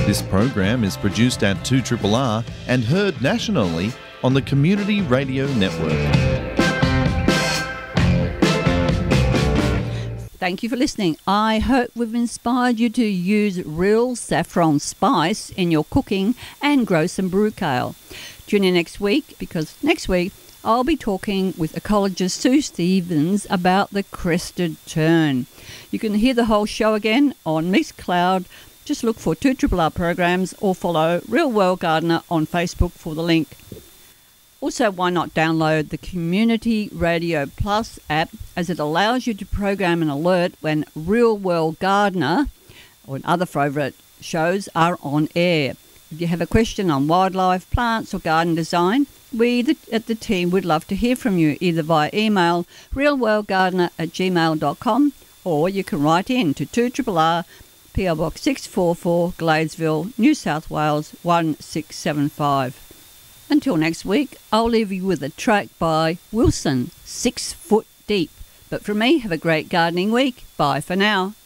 This program is produced at 2RRR and heard nationally on the Community Radio Network. Thank you for listening. I hope we've inspired you to use real saffron spice in your cooking and grow some brew kale. Tune in next week, because next week I'll be talking with ecologist Sue Stevens about the crested tern. You can hear the whole show again on Mixcloud. Just look for 2RRR programs or follow Real World Gardener on Facebook for the link. Also, why not download the Community Radio Plus app, as it allows you to program an alert when Real World Gardener or other favourite shows are on air. If you have a question on wildlife, plants or garden design, we at the team would love to hear from you, either via email realworldgardener@gmail.com, or you can write in to 2RRR PO Box 644 Gladesville, New South Wales 1675. Until next week, I'll leave you with a track by Wilson, 6 Foot Deep. But from me, have a great gardening week. Bye for now.